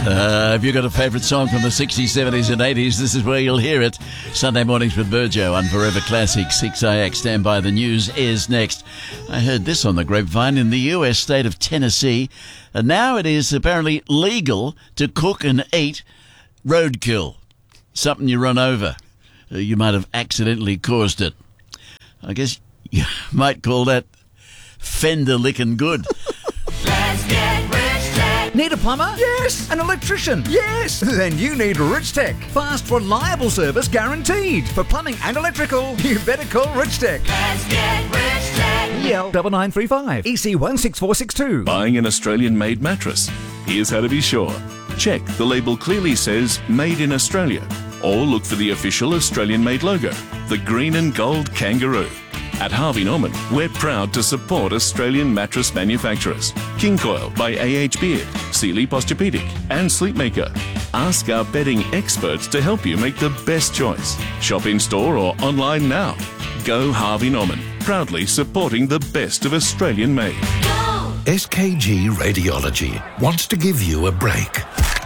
If you've got a favourite song from the 60s, 70s and 80s, this is where you'll hear it. Sunday mornings with Virgil on Forever Classic 6IX. Stand by, the news is next. I heard this on the grapevine in the US state of Tennessee. And now it is apparently legal to cook and eat roadkill. Something you run over. You might have accidentally caused it. I guess you might call that fender licking good. Let's get Rich Tech. Need a plumber? Yes. An electrician? Yes. Then you need Rich Tech. Fast, reliable service guaranteed. For plumbing and electrical, you better call Rich Tech. Let's get Rich Tech. EL 9935 EC 16462. Buying an Australian-made mattress? Here's how to be sure. Check the label clearly says Made in Australia, or look for the official Australian-made logo, the green and gold kangaroo. At Harvey Norman, we're proud to support Australian mattress manufacturers. King Coil by AH Beard, Sealy Posturepedic and Sleepmaker. Ask our bedding experts to help you make the best choice. Shop in-store or online now. Go Harvey Norman, proudly supporting the best of Australian-made. SKG Radiology wants to give you a break.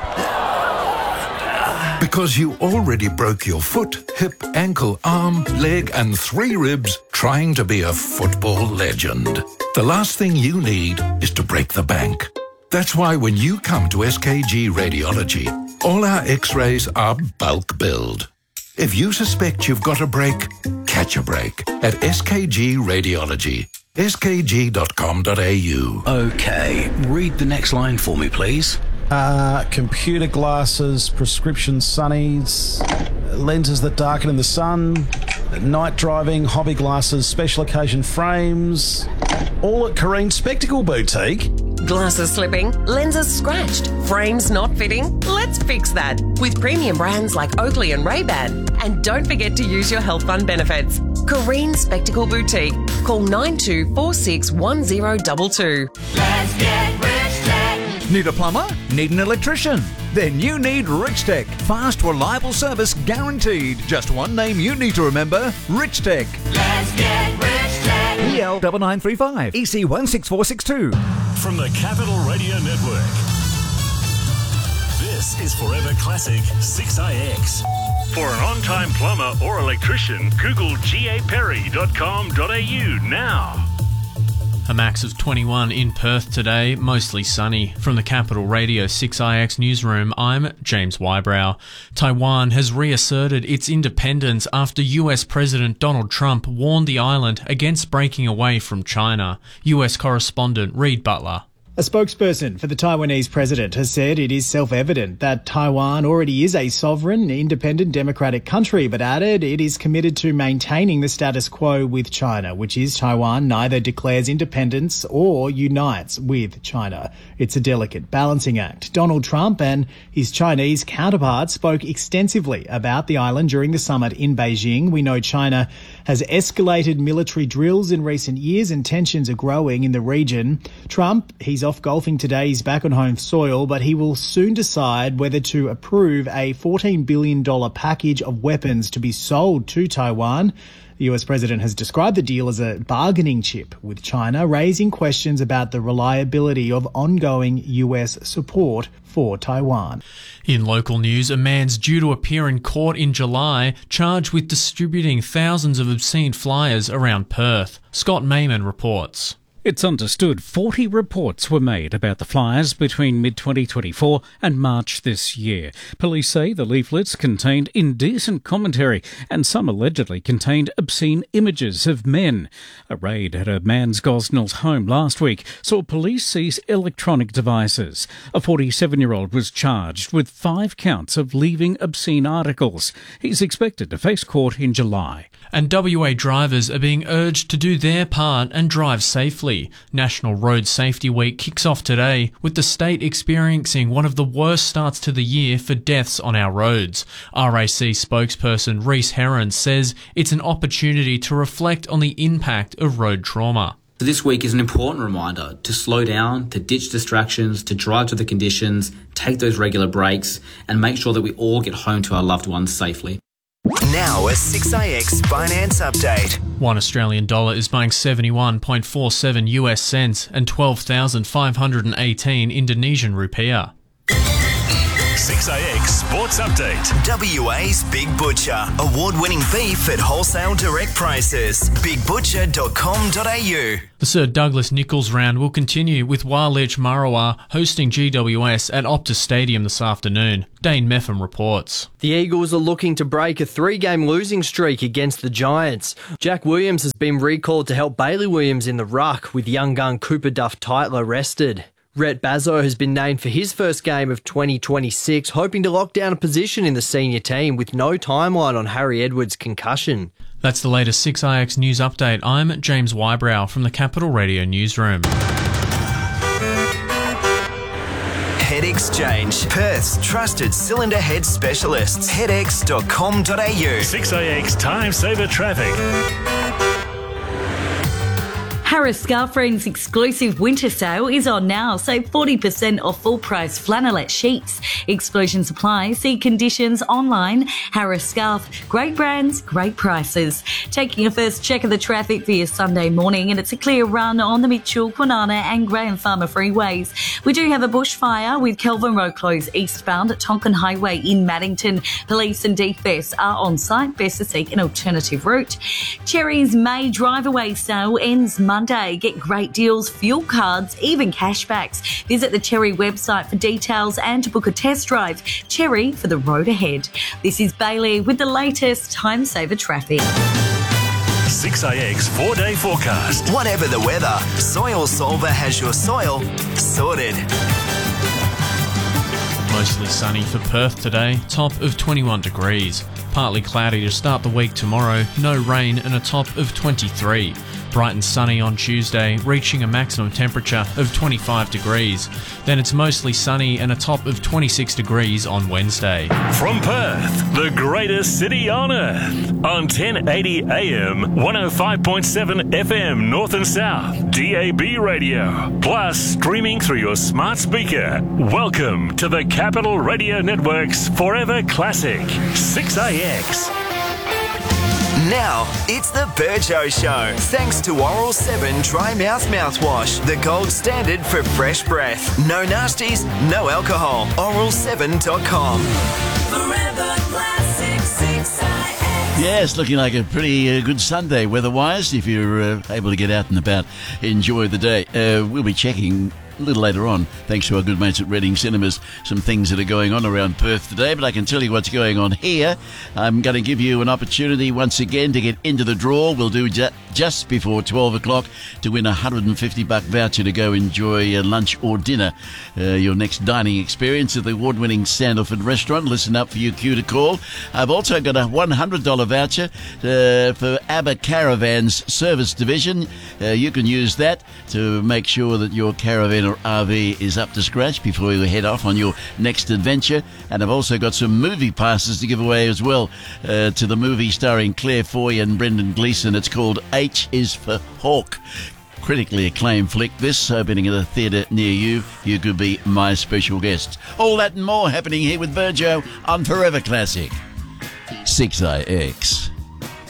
Because you already broke your foot, hip, ankle, arm, leg and 3 ribs trying to be a football legend. The last thing you need is to break the bank. That's why when you come to SKG Radiology, all our x-rays are bulk billed. If you suspect you've got a break, catch a break at SKG Radiology. skg.com.au. OK, read the next line for me, please. Computer glasses, prescription sunnies, lenses that darken in the sun, night driving, hobby glasses, special occasion frames, all at Careen Spectacle Boutique. Glasses slipping, lenses scratched, frames not fitting? Let's fix that with premium brands like Oakley and Ray-Ban. And don't forget to use your health fund benefits. Careen Spectacle Boutique. Call 92461022. Let's get Rich Tech. Need a plumber? Need an electrician? Then you need Rich Tech. Fast, reliable service guaranteed. Just one name you need to remember, Rich Tech. Let's get Rich Tech. EL 9935 EC 16462. From the Capital Radio Network, this is Forever Classic 6IX. For an on-time plumber or electrician, Google gaperry.com.au now. A max of 21 in Perth today, mostly sunny. From the Capital Radio 6IX newsroom, I'm James Wybrow. Taiwan has reasserted its independence after US President Donald Trump warned the island against breaking away from China. US correspondent Reid Butler. A spokesperson for the Taiwanese president has said it is self-evident that Taiwan already is a sovereign, independent, democratic country, but added it is committed to maintaining the status quo with China, which is Taiwan neither declares independence or unites with China. It's a delicate balancing act. Donald Trump and his Chinese counterpart spoke extensively about the island during the summit in Beijing. We know China has escalated military drills in recent years and tensions are growing in the region. Trump, he's off golfing today. He's back on home soil, but he will soon decide whether to approve a $14 billion package of weapons to be sold to Taiwan. The US president has described the deal as a bargaining chip with China, raising questions about the reliability of ongoing US support for Taiwan. In local news, a man's due to appear in court in July, charged with distributing thousands of obscene flyers around Perth. Scott Mayman reports. It's understood 40 reports were made about the flyers between mid-2024 and March this year. Police say the leaflets contained indecent commentary and some allegedly contained obscene images of men. A raid at a man's Gosnell's home last week saw police seize electronic devices. A 47-year-old was charged with 5 counts of leaving obscene articles. He's expected to face court in July. And WA drivers are being urged to do their part and drive safely. National Road Safety Week kicks off today, with the state experiencing one of the worst starts to the year for deaths on our roads. RAC spokesperson Reese Heron says it's an opportunity to reflect on the impact of road trauma. So this week is an important reminder to slow down, to ditch distractions, to drive to the conditions, take those regular breaks, and make sure that we all get home to our loved ones safely. Now a 6IX finance update. One Australian dollar is buying 71.47 US cents and 12,518 Indonesian rupiah. 6AX Sports Update. WA's Big Butcher. Award-winning beef at wholesale direct prices. BigButcher.com.au. The Sir Douglas Nichols round will continue with Wilditch Marawa hosting GWS at Optus Stadium this afternoon. Dane Meffam reports. The Eagles are looking to break a 3-game losing streak against the Giants. Jack Williams has been recalled to help Bailey Williams in the ruck, with young gun Cooper Duff-Tytler rested. Rhett Bazzo has been named for his first game of 2026, hoping to lock down a position in the senior team with no timeline on Harry Edwards' concussion. That's the latest 6IX news update. I'm James Wybrow from the Capital Radio Newsroom. Head Exchange. Perth's trusted cylinder head specialists. Headex.com.au. 6AX Time Saver Traffic. Harris Scarfriend's exclusive winter sale is on now. Save 40% off full-price flannelette sheets. Explosion Supply. See conditions online. Harris Scarf. Great brands, great prices. Taking a first check of the traffic for your Sunday morning, and it's a clear run on the Mitchell, Kwinana and Graham Farmer freeways. We do have a bushfire with Kelvin Road closed eastbound at Tonkin Highway in Maddington. Police and DFS are on site. Best to seek an alternative route. Cherry's May drive-away sale ends Monday. Get great deals, fuel cards, even cashbacks. Visit the Cherry website for details and to book a test drive. Cherry for the road ahead. This is Bailey with the latest Time Saver traffic. 6AX 4-day forecast. Whatever the weather, Soil Solver has your soil sorted. Mostly sunny for Perth today, top of 21 degrees. Partly cloudy to start the week tomorrow, no rain and a top of 23. Bright and sunny on Tuesday, reaching a maximum temperature of 25 degrees. Then it's mostly sunny and a top of 26 degrees on Wednesday. From Perth, the greatest city on earth. On 1080 AM, 105.7 FM North and South, DAB radio. Plus streaming through your smart speaker. Welcome to the Capital Radio Network's Forever Classic, 6AX. Now, it's the Burjo Show. Thanks to Oral 7 Dry Mouth Mouthwash, the gold standard for fresh breath. No nasties, no alcohol. Oral7.com. Forever Classic 6IX. Yes, looking like a pretty good Sunday weather-wise. If you're able to get out and about, enjoy the day. We'll be checking a little later on, thanks to our good mates at Reading Cinemas, some things that are going on around Perth today, but I can tell you what's going on here. I'm going to give you an opportunity once again to get into the draw. We'll do just before 12 o'clock to win a $150 voucher to go enjoy lunch or dinner. Your next dining experience at the award-winning Sandalford restaurant. Listen up for your cue to call. I've also got a $100 voucher for ABBA Caravans Service Division. You can use that to make sure that your caravan or RV is up to scratch before you head off on your next adventure. And I've also got some movie passes to give away as well to the movie starring Claire Foy and Brendan Gleeson. It's called H is for Hawk. Critically acclaimed flick this, opening at a theatre near you. You could be my special guest. All that and more happening here with Burjo on Forever Classic 6IX.